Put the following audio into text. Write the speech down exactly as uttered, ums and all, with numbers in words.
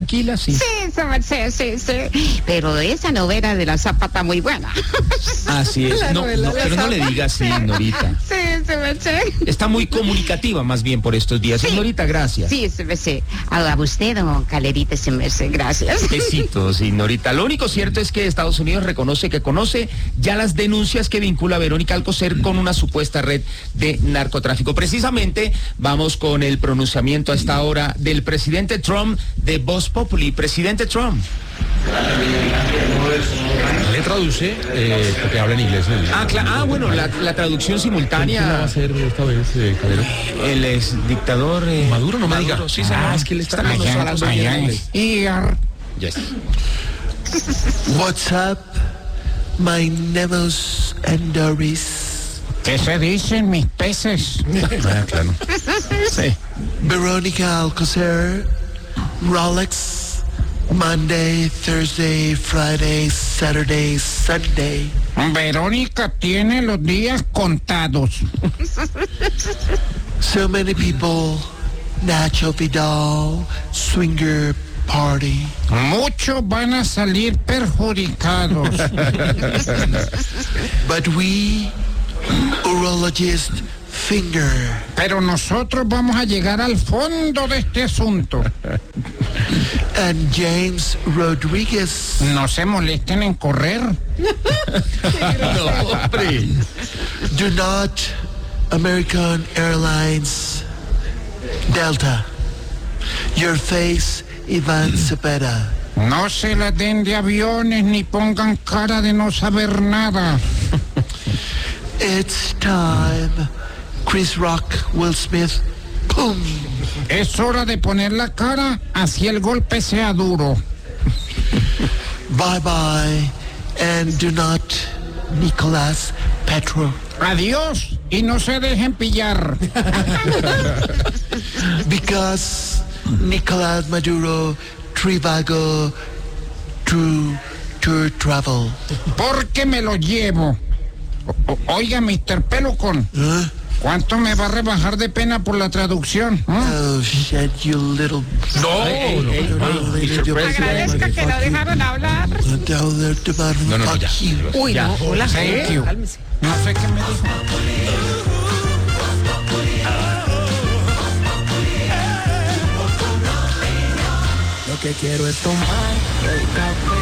tranquila, sí. Sí, sí, sí, sí. Pero esa novela de la Zapata muy buena. Así es. No, no, pero no le diga así, Norita. Sí, sí, me sé. Está muy comunicativa más bien por estos días. Sí. Norita, gracias. Sí, sí, me sé. A usted, don Calerita, se me sé. Gracias. Besitos, Norita. Lo único cierto es que Estados Unidos reconoce que conoce ya las denuncias que vincula a Verónica Alcocer con una supuesta red de narcotráfico. Precisamente vamos con el pronunciamiento a esta hora del presidente Trump de Voz Populi. Presidente Trump. Le traduce, eh, porque habla en inglés. ¿No? Ah, ah, bueno, la, la traducción simultánea. ¿Quién va a ser esta vez, eh, Calero? El ex dictador. Eh, Maduro, no me Maduro, diga. Sí, señor. Ah, es que él está hablando en inglés. Yes. What's up, my Nemos and Doris? ¿Qué se dicen mis peces? Ah, claro. Sí. Verónica Alcocer, Rolex, Monday, Thursday, Friday, Saturday, Sunday. Verónica tiene los días contados. So many people, Nacho Vidal, Swinger Party. Muchos van a salir perjudicados. But we, urologist Finger. Pero nosotros vamos a llegar al fondo de este asunto. And James Rodriguez. No se molesten en correr. No, hombre. Do not American Airlines Delta. Your face, Iván Cepeda. No se la den de aviones ni pongan cara de no saber nada. It's time. Chris Rock, Will Smith. ¡Pum! Es hora de poner la cara hacia el golpe sea duro. Bye bye. And do not Nicolás Petro. Adiós y no se dejen pillar. Because Nicolás Maduro Trivago True Tour Travel. Porque me lo llevo. O, o, oiga, mister Pelucón. ¿Eh? ¿Cuánto me va a rebajar de pena por la traducción? ¿Eh? Oh, shit, you little... No, hey, hey, hey, no, Agradezca que lo dejaron hablar. No, no, no, ya. Uy, Ya. no, hola. Thank you. No sé qué me dijo. Lo que quiero es tomar el café.